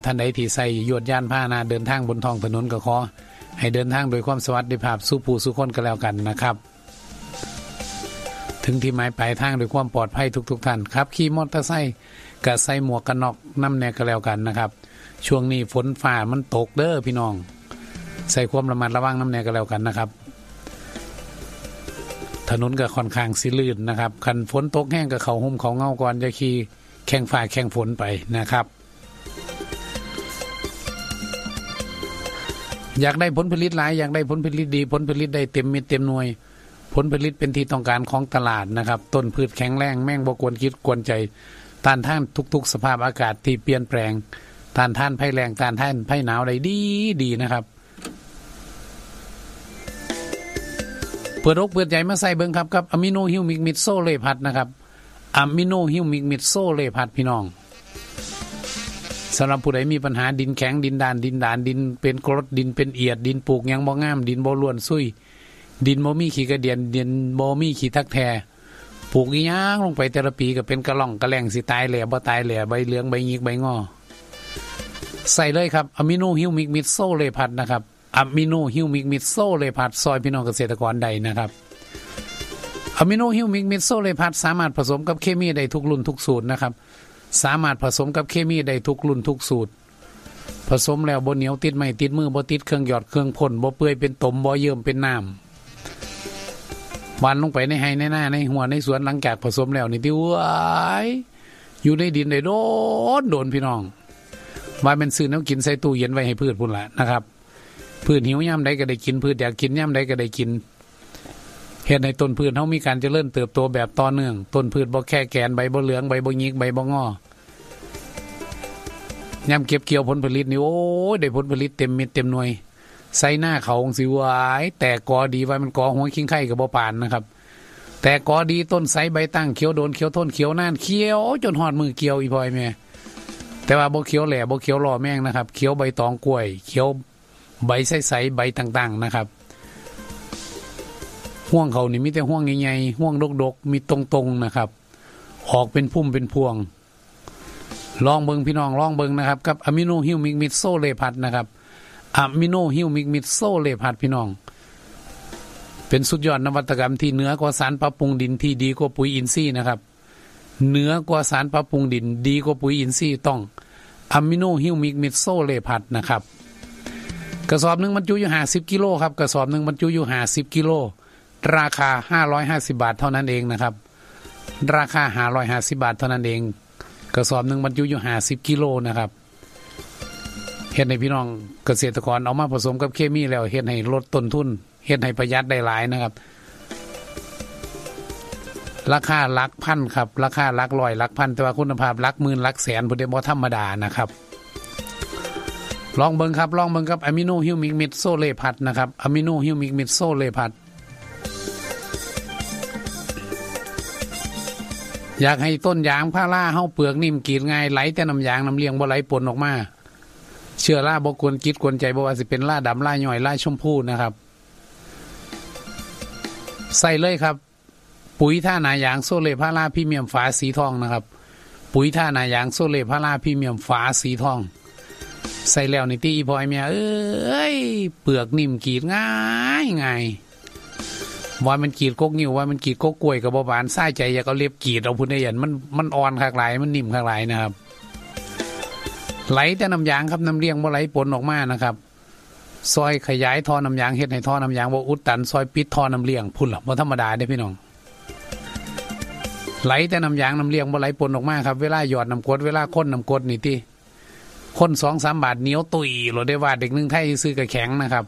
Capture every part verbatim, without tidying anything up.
ท่านใดที่ใส่ยวดยานพาหนะเดินทางบนท้องถนนก็ขอให้เดินทางโดยความสวัสดิภาพสู้ผู้สู้คนกันแล้วกันนะครับถึงที่หมายปลายทางด้วยความปลอดภัยทุกๆท่านครับขี่มอเตอร์ไซค์ก็ใส่หมวกกันน็อกน้ำแน่ก็แล้วกันนะครับช่วงนี้ฝนฟ้ามันตกเด้อพี่น้องใส่ความระมัดระวังน้ำแน่ก็แล้วกันนะครับถนนก็ค่อนข้างสิลื่นนะครับคันฝนตกแห้งก็เขาห่มเขาเงาก่อนจะขี่แข่งฟ้าแข่งฝนไปนะครับอยากได้ผลผลิตหลายอยากได้ผลผลิตดีผลผลิตได้เต็มเม็ดเต็มหน่วยผลผลิตเป็นที่ต้องการของตลาดนะครับต้นพืชแข็งแรงแม่งบ่กวนคิดกวนใจต้านทานทุกๆสภาพอากาศที่เปลี่ยนแปลงต้านทานภัยแรงต้านทานภัยหนาวได้ดีดีนะครับเปิดอกเปิดใจมาใส่เบิ่งครับกับอะมิโนฮิวมิกมิดโซเลพัดนะครับอะมิโนฮิวมิกมิดโซเลพัดพี่น้องสำหรับผู้ใดมีปัญหาดินแข็งดินดานดินดานดินเป็นกรดดินเป็นเอียดดินปลูกยังบ่งามดินบ่ล้วนซุยดินบ่มีขี้กระเดียนดินบ่มีขี้ทักแทปลูกอีหยังลงไปแต่ละปีก็เป็นกระล่องกระแหล่งสิตายแหล่บ่ตายแหล่ใบเหลืองใบหงิกใบงอใส่เลยครับอะมิโนฮิวมิกมิดโซเลพัดนะครับอะมิโนฮิวมิกมิดโซเลพัดซอยพี่น้องเกษตรกรใดนะครับอะมิโนฮิวมิกมิดโซเลพัดสามารถผสมกับเคมีได้ทุกรุ่นทุกสูตรนะครับสามารถผสมกับเคมีได้ทุกรุ่นทุกสูตรผสมแล้วบ่เหนียวติดไม้ติดมือบ่ติดเครื่องหยอดเครื่องพ่นบ่เปื่อยเป็นตมบ่เยิ้มเป็นน้ำวันลงไปในไร่ในนาในหัวในสวนหลังจากผสมแล้วนี่ที่ว้ายอยู่ในดินได้โดนโดนพี่น้องว่าเป็นซื้อน้ำกินใส่ตู้เย็นไว้ให้พืชพุ่นละนะครับพืชหิวย่ำใดก็ได้กินพืชอยากกินย่ำใดก็ได้กินเฮ็ดให้ต้นพืชเฮามีการเจริญเติบโตแบบต่อเนื่องต้นพืชบ่แค่แกนใบบ่เหลืองใบบ่หงิกใบบ่งอย่ำเก็บเกี่ยวผลผลิตนี่โอ้ยได้ผลผลิตเต็มเม็ดเต็มหน่วยใส่หน้าเขาสิวายแต่กอดีว่ามันกอหัวคิงไข่กับบ่ปานนะครับแต่กอดีต้นไทรใบตั้งเขียวโดนเขียวทนเขียวนานเขียวจนหอดมือเกี่ยวอีพอยแม่แต่ว่าบ่เขียวแหล่บ่เขียวรอแม่งนะครับเขียวใบตองกล้วยเขียวใบใสๆใบต่างๆนะครับห่วงเขานี่มีแต่ห่วงใหญ่ๆห่วงดกๆมีตรงๆนะครับออกเป็นพุ่มเป็นพวงลองเบิ่งพี่น้องลองเบิ่งนะครับกับอะมิโนฮิวมิกมิดโซเลพัดนะครับอะมิโนฮิวมิกมิดโซเลพัดพี่น้องเป็นสุดยอดนวัตกรรมที่เหนือกว่าสารปรับปรุงดินที่ดีกว่าปุ๋ยอินทรีย์นะครับเหนือกว่าสารปรับปรุงดินดีกว่าปุ๋ยอินทรีย์ต้องอะมิโนฮิวมิกมิดโซเลพัดนะครับกระสอบนึงบรรจุอยู่ห้าสิบกิโลครับกระสอบนึงบรรจุอยู่ห้าสิบกิโลราคาห้าร้อยห้าสิบบาทเท่านั้นเองนะครับราคาห้าร้อยห้าสิบบาทเท่านั้นเองกระสอบนึงบรรจุอยู่ห้าสิบกิโลนะครับเฮ็ดให้พี่น้องเกษตรกรเอามาผสมกับเคมีแล้วเฮ็ดให้ลดต้นทุนเฮ็ดให้ประหยัดได้หลายนะครับราคาหลักพันครับราคาหลักร้อยหลักพันแต่ว่าคุณภาพหลักหมื่นหลักแสนบ่ได้บ่ธรรมดานะครับลองเบิ่งครับลองเบิ่งครับอะมิโนฮิวมิกมิดโซเลพัดนะครับอะมิโนฮิวมิกมิดโซเลพัดอยากให้ต้นยางพาราเฮาเปลือกนิ่มกรีดง่ายไหลแต่น้ำยางน้ำเลี้ยงบ่ไหลปนออกมาเชื้อราบ่กวนกิดกวนใจบ่ว่าสิเป็นราดำราย่อยราชมพูนะครับใส่เลยครับปุ๋ยท่าหนายางโซเลพาราพรีเมียมฝาสีทองนะครับปุ๋ยท่าหนายางโซเลพาราพรีเมียมฝาสีทองใส่แล้วนี่ติอีพอยแม่เอ้ยเปลือกนิ่มกรีดง่ายง่ายว่ามันกรีดกกนิ้วว่ามันกรีดกกกล้วยกับบ่บานซ่าใจอยากเอาเล็บกรีดเอาพุ่นได้ยันมันมันอ่อนคักหลายมันนิ่มคักหลายนะครับไหลแต่น้ำยางครับน้ำเลี้ยงบ่ไหลปนออกมานะครับซอยขยายท่อน้ำยางเฮ็ดให้ท่อน้ำยางบ่อุดตันซอยปิดท่อน้ำเลี้ยงพุ่นล่ะบ่ธรรมดาเด้พี่น้องไหลแต่น้ำยางน้ำเลี้ยงบ่ไหลปนออกมาครับเวลาหยอดน้ำกรดเวลาข้นน้ำกรดนี่ติข้น สองสาม บาทเหนียวตุยโลดได้ว่าเด็กนึงไทยซื้อกระแข็งนะครับ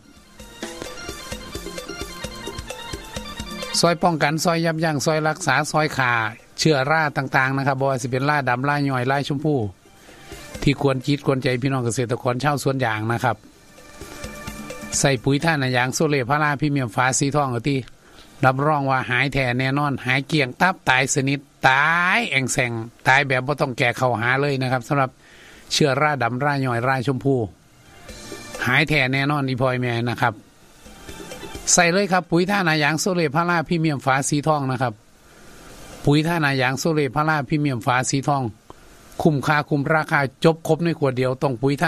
ซอยป้องกันซอยยับยั้งซอยรักษาซอยขาเชื้อราต่างๆนะครับบ่ว่าสิเป็นราดำราย่อยราชมพูที่ควรคิดควรใจพี่น้องเกษตรกรชาวสวนยางนะครับใส่ปุ๋ยท่าหนายางโซเลพาราพรีเมียมฝาสีทองก็ที่รับรองว่าหายแท้แน่นอนหายเกลี้ยงตับตายสนิทตายแองแสงตายแบบบ่ต้องแก้เข้าหาเลยนะครับสำหรับเชื้อราดำราย่อยราชมพูหายแท้แน่นอนอีพอยแม่นะครับใส่เลยครับปุ๋ยท่าหนายางโซเลพาราพรีเมียมฝาสีทองนะครับปุ๋ยท่าหนายางโซเลพาราพรีเมียมฝาสีทองคุ้มค่าคุ้มราคาจบครบในขวดเดียวต้องปุ๋ยท่า